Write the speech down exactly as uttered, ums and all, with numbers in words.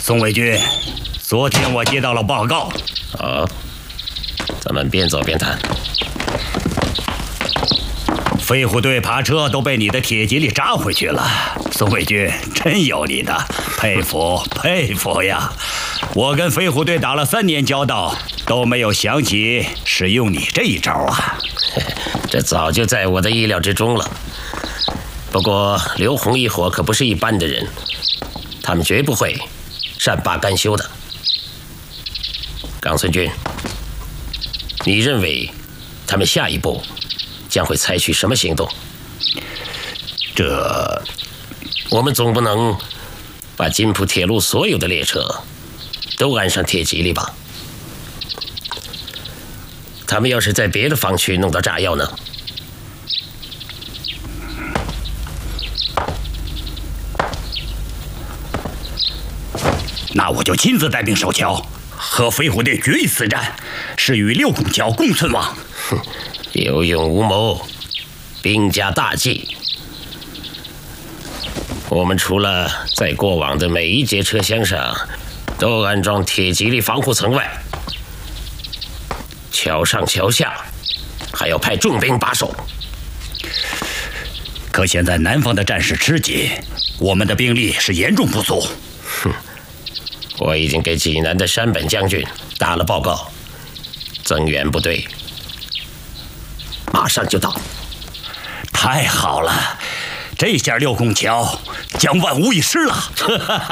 宋卫军，昨天我接到了报告。 好，咱们边走边谈。 飞虎队爬车都被你的铁蒺藜扎回去了，宋卫军真有你的，佩服佩服呀！我跟飞虎队打了三年交道，都没有想起使用你这一招啊！ 这早就在我的意料之中了。不过刘洪一伙可不是一般的人，他们绝不会善罢甘休的。冈村君，你认为他们下一步将会采取什么行动？ 这， 我们总不能把津浦铁路所有的列车都安上铁蒺藜吧？他们要是在别的方区弄到炸药呢？ 那我就亲自带兵守桥，和飞虎队决一死战，是与六拱桥共存亡。 哼，有勇无谋，兵家大忌。我们除了在过往的每一节车厢上都安装铁蒺藜防护层外，桥上桥下还要派重兵把守。 可现在南方的战事吃紧，我们的兵力是严重不足。 哼，我已经给济南的山本将军打了报告，增援部队马上就到。 太好了，这下六拱桥将万无一失了。